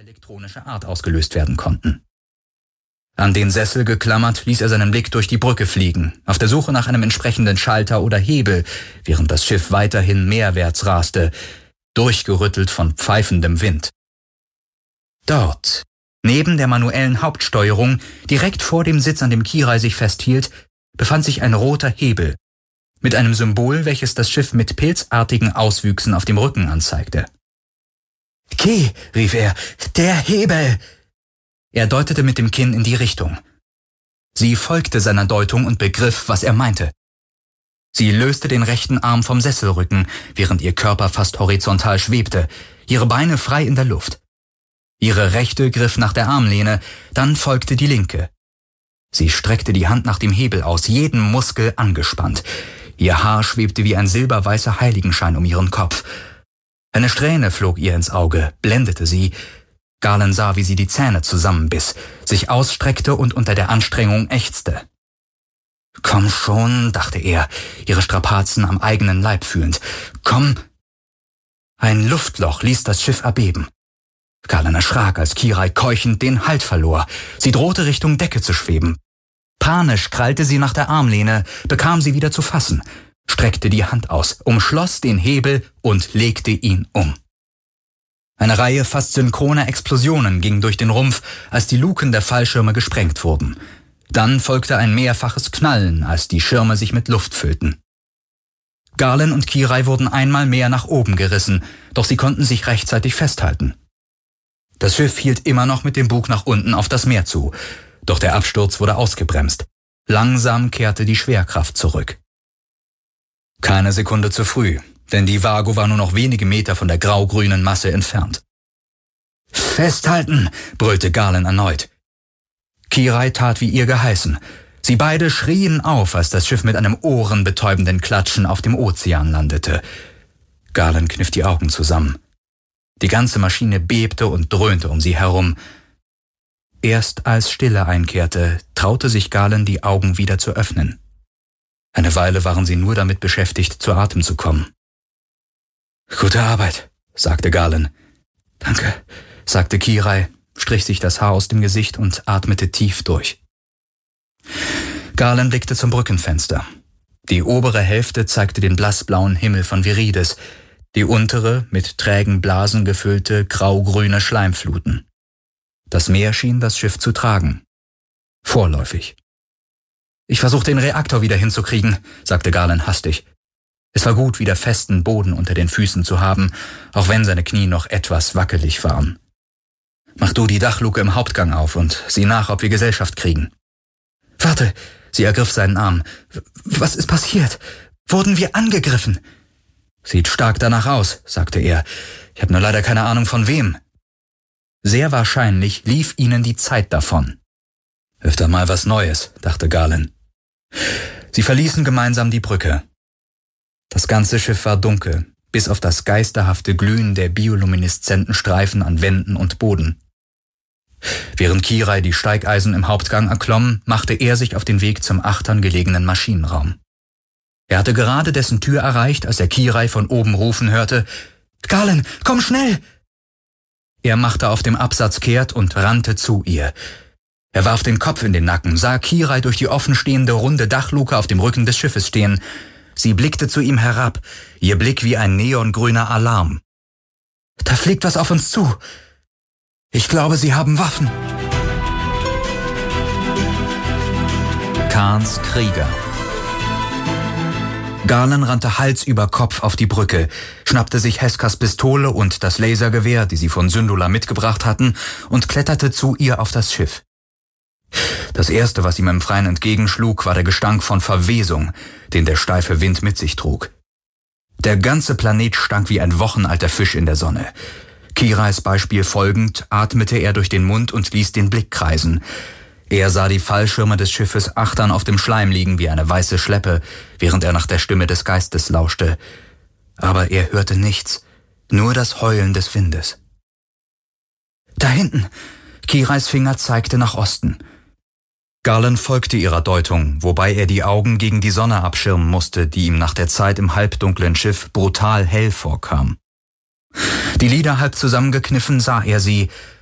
elektronischer Art ausgelöst werden konnten. An den Sessel geklammert, ließ er seinen Blick durch die Brücke fliegen, auf der Suche nach einem entsprechenden Schalter oder Hebel, während das Schiff weiterhin meerwärts raste, durchgerüttelt von pfeifendem Wind. Dort, neben der manuellen Hauptsteuerung, direkt vor dem Sitz, an dem Kirai sich festhielt, befand sich ein roter Hebel, mit einem Symbol, welches das Schiff mit pilzartigen Auswüchsen auf dem Rücken anzeigte. »Ki«, rief er, »der Hebel!« Er deutete mit dem Kinn in die Richtung. Sie folgte seiner Deutung und begriff, was er meinte. Sie löste den rechten Arm vom Sesselrücken, während ihr Körper fast horizontal schwebte, ihre Beine frei in der Luft. Ihre rechte griff nach der Armlehne, dann folgte die linke. Sie streckte die Hand nach dem Hebel aus, jeden Muskel angespannt. Ihr Haar schwebte wie ein silberweißer Heiligenschein um ihren Kopf. Eine Strähne flog ihr ins Auge, blendete sie. Galen sah, wie sie die Zähne zusammenbiss, sich ausstreckte und unter der Anstrengung ächzte. »Komm schon«, dachte er, ihre Strapazen am eigenen Leib fühlend. »Komm!« Ein Luftloch ließ das Schiff erbeben. Galen erschrak, als Kirai keuchend den Halt verlor. Sie drohte Richtung Decke zu schweben. Panisch krallte sie nach der Armlehne, bekam sie wieder zu fassen, streckte die Hand aus, umschloss den Hebel und legte ihn um. Eine Reihe fast synchroner Explosionen ging durch den Rumpf, als die Luken der Fallschirme gesprengt wurden. Dann folgte ein mehrfaches Knallen, als die Schirme sich mit Luft füllten. Galen und Kirai wurden einmal mehr nach oben gerissen, doch sie konnten sich rechtzeitig festhalten. Das Schiff hielt immer noch mit dem Bug nach unten auf das Meer zu, doch der Absturz wurde ausgebremst. Langsam kehrte die Schwerkraft zurück. Keine Sekunde zu früh, denn die Vago war nur noch wenige Meter von der grau-grünen Masse entfernt. »Festhalten«, brüllte Galen erneut. Kirai tat wie ihr geheißen. Sie beide schrien auf, als das Schiff mit einem ohrenbetäubenden Klatschen auf dem Ozean landete. Galen kniff die Augen zusammen. Die ganze Maschine bebte und dröhnte um sie herum. Erst als Stille einkehrte, traute sich Galen, die Augen wieder zu öffnen. Eine Weile waren sie nur damit beschäftigt, zu Atem zu kommen. »Gute Arbeit«, sagte Galen. »Danke«, sagte Kirai, strich sich das Haar aus dem Gesicht und atmete tief durch. Galen blickte zum Brückenfenster. Die obere Hälfte zeigte den blassblauen Himmel von Viridis, die untere mit trägen Blasen gefüllte grau-grüne Schleimfluten. Das Meer schien das Schiff zu tragen. Vorläufig. »Ich versuche, den Reaktor wieder hinzukriegen«, sagte Galen hastig. Es war gut, wieder festen Boden unter den Füßen zu haben, auch wenn seine Knie noch etwas wackelig waren. »Mach du die Dachluke im Hauptgang auf und sieh nach, ob wir Gesellschaft kriegen.« »Warte«, sie ergriff seinen Arm. »Was ist passiert? Wurden wir angegriffen?« »Sieht stark danach aus«, sagte er. »Ich habe nur leider keine Ahnung von wem.« Sehr wahrscheinlich lief ihnen die Zeit davon. »Öfter mal was Neues«, dachte Galen. Sie verließen gemeinsam die Brücke. Das ganze Schiff war dunkel, bis auf das geisterhafte Glühen der biolumineszenten Streifen an Wänden und Boden. Während Kirai die Steigeisen im Hauptgang erklomm, machte er sich auf den Weg zum achtern gelegenen Maschinenraum. Er hatte gerade dessen Tür erreicht, als er Kirai von oben rufen hörte, »Galen, komm schnell!« Er machte auf dem Absatz kehrt und rannte zu ihr. Er warf den Kopf in den Nacken, sah Kirai durch die offenstehende runde Dachluke auf dem Rücken des Schiffes stehen. Sie blickte zu ihm herab, ihr Blick wie ein neongrüner Alarm. »Da fliegt was auf uns zu. Ich glaube, sie haben Waffen.« Khans Krieger. Galen rannte Hals über Kopf auf die Brücke, schnappte sich Heskas Pistole und das Lasergewehr, die sie von Syndulla mitgebracht hatten, und kletterte zu ihr auf das Schiff. Das Erste, was ihm im Freien entgegenschlug, war der Gestank von Verwesung, den der steife Wind mit sich trug. Der ganze Planet stank wie ein wochenalter Fisch in der Sonne. Kirais Beispiel folgend atmete er durch den Mund und ließ den Blick kreisen. Er sah die Fallschirme des Schiffes achtern auf dem Schleim liegen wie eine weiße Schleppe, während er nach der Stimme des Geistes lauschte. Aber er hörte nichts, nur das Heulen des Windes. »Da hinten!« Kirais Finger zeigte nach Osten. Galen folgte ihrer Deutung, wobei er die Augen gegen die Sonne abschirmen musste, die ihm nach der Zeit im halbdunklen Schiff brutal hell vorkam. Die Lider halb zusammengekniffen sah er sie,